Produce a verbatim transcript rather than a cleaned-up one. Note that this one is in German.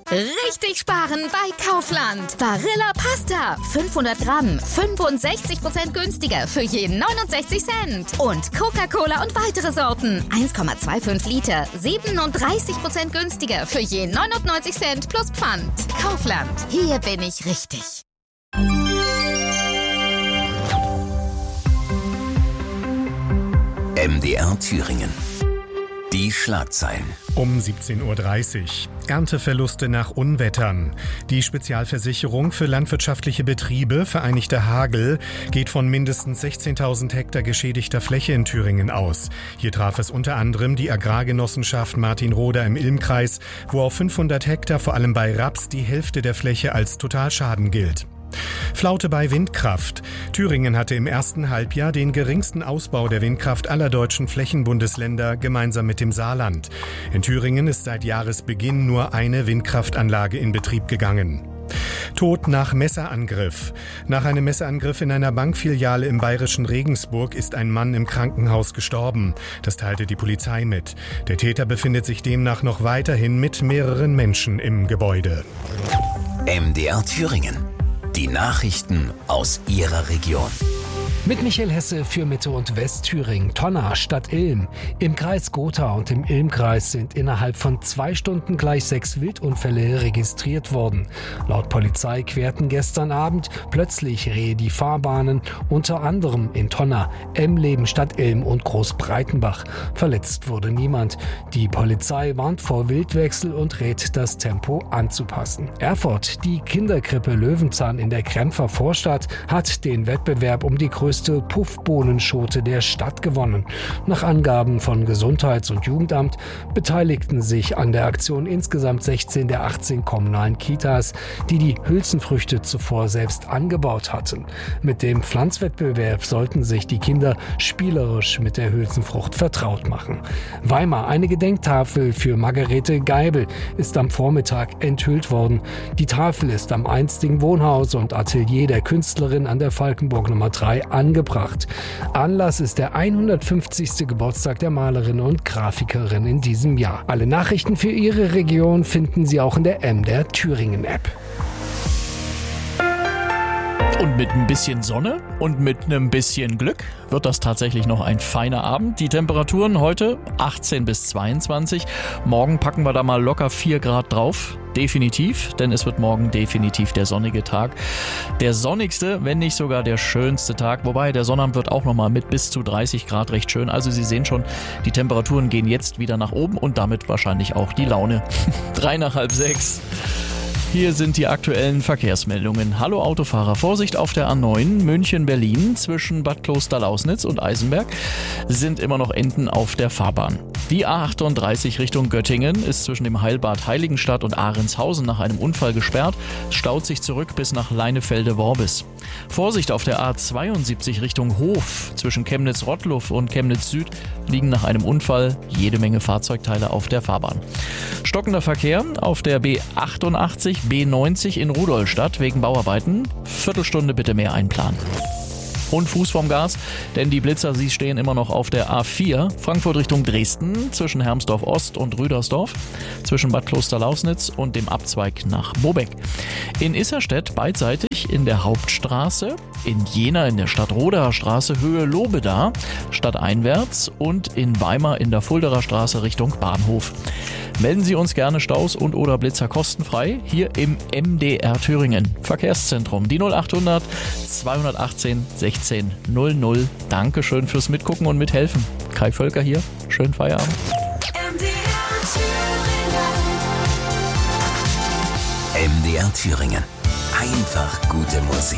Richtig sparen bei Kaufland. Barilla Pasta. fünfhundert Gramm. fünfundsechzig Prozent günstiger für je neunundsechzig Cent. Und Coca-Cola und weitere Sorten. eins Komma fünfundzwanzig Liter. siebenunddreißig Prozent günstiger für je neunundneunzig Cent plus Pfand. Kaufland. Hier bin ich richtig. M D R Thüringen. Die Schlagzeilen. Um siebzehn Uhr dreißig. Ernteverluste nach Unwettern. Die Spezialversicherung für landwirtschaftliche Betriebe, Vereinigter Hagel, geht von mindestens sechzehntausend Hektar geschädigter Fläche in Thüringen aus. Hier traf es unter anderem die Agrargenossenschaft Martinroda im Ilmkreis, wo auf fünfhundert Hektar vor allem bei Raps die Hälfte der Fläche als Totalschaden gilt. Flaute bei Windkraft. Thüringen hatte im ersten Halbjahr den geringsten Ausbau der Windkraft aller deutschen Flächenbundesländer gemeinsam mit dem Saarland. In Thüringen ist seit Jahresbeginn nur eine Windkraftanlage in Betrieb gegangen. Tod nach Messerangriff. Nach einem Messerangriff in einer Bankfiliale im bayerischen Regensburg ist ein Mann im Krankenhaus gestorben. Das teilte die Polizei mit. Der Täter befindet sich demnach noch weiterhin mit mehreren Menschen im Gebäude. M D R Thüringen. Die Nachrichten aus Ihrer Region. Mit Michael Hesse für Mitte- und Westthüringen. Tonna statt Ilm. Im Kreis Gotha und im Ilmkreis sind innerhalb von zwei Stunden gleich sechs Wildunfälle registriert worden. Laut Polizei querten gestern Abend plötzlich Rehe die Fahrbahnen, unter anderem in Tonna, Emleben statt Ilm und Großbreitenbach. Verletzt wurde niemand. Die Polizei warnt vor Wildwechsel und rät, das Tempo anzupassen. Erfurt, die Kinderkrippe Löwenzahn in der Krempfer Vorstadt, hat den Wettbewerb um die größte Puffbohnenschote der Stadt gewonnen. Nach Angaben von Gesundheits- und Jugendamt beteiligten sich an der Aktion insgesamt sechzehn der achtzehn kommunalen Kitas, die die Hülsenfrüchte zuvor selbst angebaut hatten. Mit dem Pflanzwettbewerb sollten sich die Kinder spielerisch mit der Hülsenfrucht vertraut machen. Weimar, eine Gedenktafel für Margarete Geibel, ist am Vormittag enthüllt worden. Die Tafel ist am einstigen Wohnhaus und Atelier der Künstlerin an der Falkenburg Nummer drei angebracht. Anlass ist der hundertfünfzigste Geburtstag der Malerin und Grafikerin in diesem Jahr. Alle Nachrichten für Ihre Region finden Sie auch in der M D R Thüringen App. Und mit ein bisschen Sonne und mit einem bisschen Glück wird das tatsächlich noch ein feiner Abend. Die Temperaturen heute achtzehn bis zweiundzwanzig. Morgen packen wir da mal locker vier Grad drauf. Definitiv, denn es wird morgen definitiv der sonnige Tag. Der sonnigste, wenn nicht sogar der schönste Tag. Wobei der Sonnabend wird auch nochmal mit bis zu dreißig Grad recht schön. Also Sie sehen schon, die Temperaturen gehen jetzt wieder nach oben und damit wahrscheinlich auch die Laune. Drei nach halb sechs. Hier sind die aktuellen Verkehrsmeldungen. Hallo Autofahrer, Vorsicht auf der A neun München-Berlin zwischen Bad Kloster-Lausnitz und Eisenberg sind immer noch Enten auf der Fahrbahn. Die A achtunddreißig Richtung Göttingen ist zwischen dem Heilbad Heiligenstadt und Ahrenshausen nach einem Unfall gesperrt. Es staut sich zurück bis nach Leinefelde-Worbis. Vorsicht auf der A zweiundsiebzig Richtung Hof zwischen Chemnitz-Rottluff und Chemnitz-Süd liegen nach einem Unfall jede Menge Fahrzeugteile auf der Fahrbahn. Stockender Verkehr auf der B achtundachtzig, B neunzig in Rudolstadt wegen Bauarbeiten. Viertelstunde bitte mehr einplanen. Und Fuß vom Gas, denn die Blitzer, sie stehen immer noch auf der A vier, Frankfurt Richtung Dresden, zwischen Hermsdorf Ost und Rüdersdorf, zwischen Bad Kloster-Lausnitz und dem Abzweig nach Bobeck. In Isserstedt beidseitig in der Hauptstraße, in Jena in der Stadtrodaer Straße Höhe Lobeda, stadteinwärts und in Weimar in der Fulderer Straße Richtung Bahnhof. Melden Sie uns gerne Staus und oder Blitzer kostenfrei hier im M D R Thüringen Verkehrszentrum. Die null achthundert zweihundertachtzehn sechzehn null null. Dankeschön fürs Mitgucken und Mithelfen. Kai Völker hier. Schönen Feierabend. M D R Thüringen. M D R Thüringen. Einfach gute Musik.